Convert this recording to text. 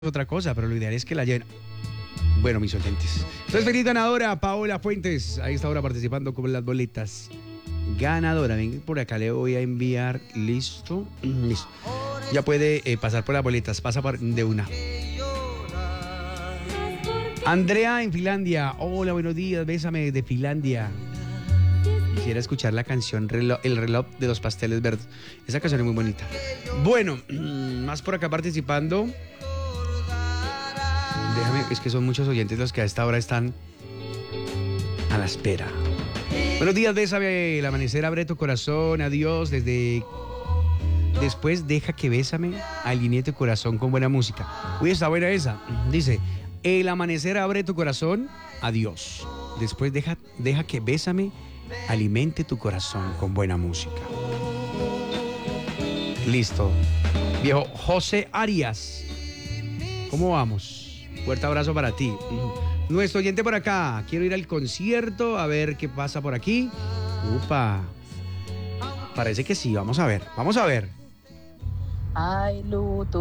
otra cosa, pero lo ideal es que la lleven. Bueno, mis oyentes. Entonces, feliz ganadora, Paola Fuentes. Ahí está ahora participando con las boletas. Ganadora, ven por acá, le voy a enviar. Listo. Listo. Ya puede pasar por las boletas, de una. Andrea en Finlandia. Hola, buenos días, bésame de Finlandia. Quisiera escuchar la canción El reloj de los pasteles verdes. Esa canción es muy bonita. Bueno, más por acá participando. Déjame, es que son muchos oyentes los que a esta hora están a la espera. Buenos días, bésame, el amanecer abre tu corazón, adiós, después deja que bésame, alinee tu corazón con buena música. Uy, está buena esa. Dice, el amanecer abre tu corazón, adiós. Después deja que bésame, alimente tu corazón con buena música. Listo. Viejo José Arias, ¿cómo vamos? Fuerte abrazo para ti. Nuestro oyente por acá. Quiero ir al concierto, a ver qué pasa por aquí. Upa. Parece que sí, vamos a ver. Vamos a ver. Ay, Luto.